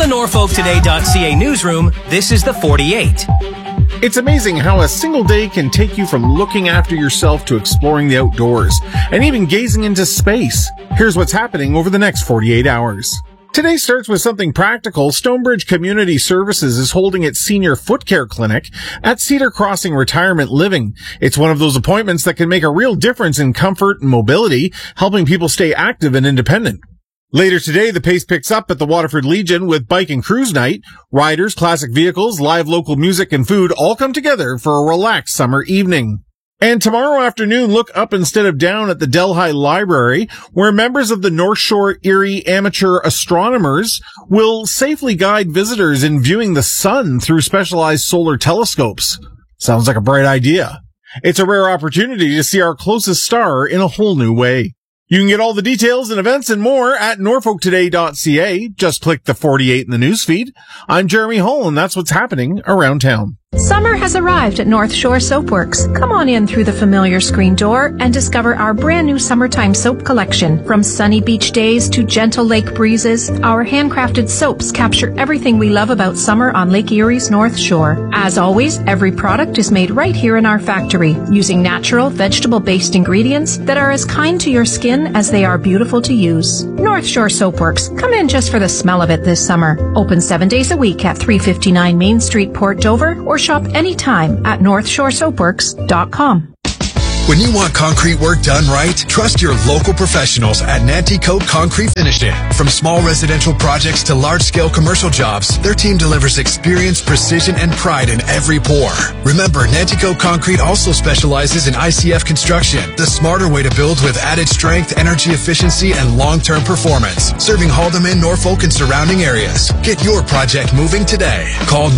NorfolkToday.ca newsroom, this is the 48. It's amazing how a single day can take you from looking after yourself to exploring the outdoors and even gazing into space. Here's what's happening over the next 48 hours. Today starts with something practical. Stonebridge Community Services is holding its senior foot care clinic at Cedar Crossing Retirement Living. It's one of those appointments that can make a real difference in comfort and mobility, helping people stay active and independent. Later today, the pace picks up at the Waterford Legion with Bike and Cruise Night. Riders, classic vehicles, live local music, and food all come together for a relaxed summer evening. And tomorrow afternoon, look up instead of down at the Delhi Library, where members of the North Shore Erie Amateur Astronomers will safely guide visitors in viewing the sun through specialized solar telescopes. Sounds like a bright idea. It's a rare opportunity to see our closest star in a whole new way. You can get all the details and events and more at NorfolkToday.ca. Just click the 48 in the newsfeed. I'm Jeremy Hull, and that's what's happening around town. Summer has arrived at North Shore Soapworks. Come on in through the familiar screen door and discover our brand new summertime soap collection. From sunny beach days to gentle lake breezes, our handcrafted soaps capture everything we love about summer on Lake Erie's North Shore. As always, every product is made right here in our factory, using natural, vegetable-based ingredients that are as kind to your skin as they are beautiful to use. North Shore Soapworks. Come in just for the smell of it this summer. Open 7 days a week at 359 Main Street, Port Dover, or shop anytime at NorthshoreSoapworks.com. When you want concrete work done right, trust your local professionals at Nanticoat Concrete Finishing. From small residential projects to large-scale commercial jobs, their team delivers experience, precision, and pride in every pour. Remember, Nanticoat Concrete also specializes in ICF construction, the smarter way to build with added strength, energy efficiency, and long-term performance. Serving Haldeman, Norfolk, and surrounding areas. Get your project moving today. Call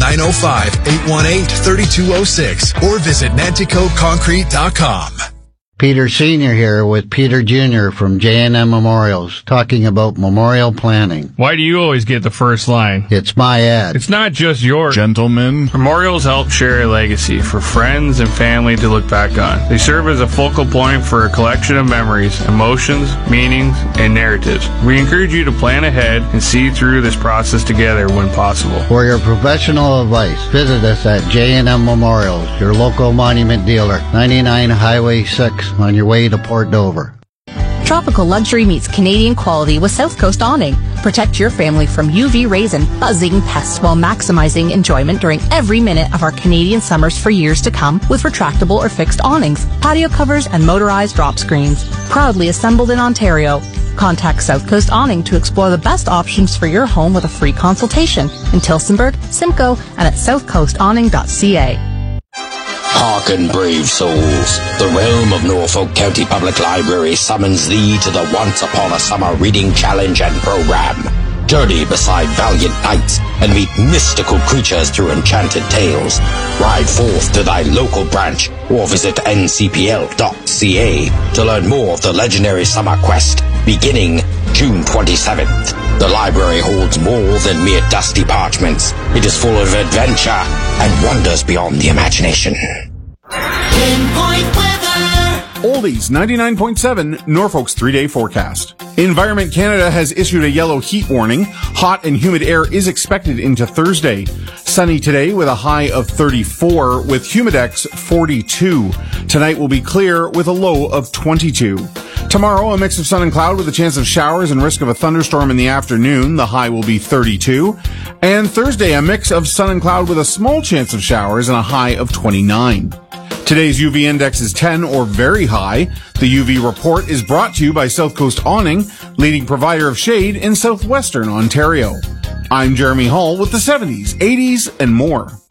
905-818-3206 or visit NanticoatConcrete.com. Peter Sr. here with Peter Jr. from J&M Memorials, talking about memorial planning. Why do you always get the first line? It's my ad. It's not just yours. Gentlemen. Memorials help share a legacy for friends and family to look back on. They serve as a focal point for a collection of memories, emotions, meanings, and narratives. We encourage you to plan ahead and see through this process together when possible. For your professional advice, visit us at J&M Memorials, your local monument dealer, 99 Highway 6. On your way to Port Dover. Tropical luxury meets Canadian quality with South Coast Awning. Protect your family from UV rays and buzzing pests while maximizing enjoyment during every minute of our Canadian summers for years to come with retractable or fixed awnings, patio covers, and motorized drop screens. Proudly assembled in Ontario. Contact South Coast Awning to explore the best options for your home with a free consultation in Tillsonburg, Simcoe, and at southcoastawning.ca. Hearken, brave souls. The realm of Norfolk County Public Library summons thee to the Once Upon a Summer Reading Challenge and Program. Journey beside valiant knights and meet mystical creatures through enchanted tales. Ride forth to thy local branch or visit ncpl.ca to learn more of the legendary summer quest beginning June 27th. The library holds more than mere dusty parchments. It is full of adventure and wonders beyond the imagination. Pinpoint weather. Oldies 99.7, Norfolk's 3-day forecast. Environment Canada has issued a yellow heat warning. Hot and humid air is expected into Thursday. Sunny today with a high of 34 with humidex 42. Tonight will be clear with a low of 22. Tomorrow, a mix of sun and cloud with a chance of showers and risk of a thunderstorm in the afternoon. The high will be 32. And Thursday, a mix of sun and cloud with a small chance of showers and a high of 29. Today's UV index is 10 or very high. The UV report is brought to you by South Coast Awning, leading provider of shade in southwestern Ontario. I'm Jeremy Hull with the 70s, 80s, and more.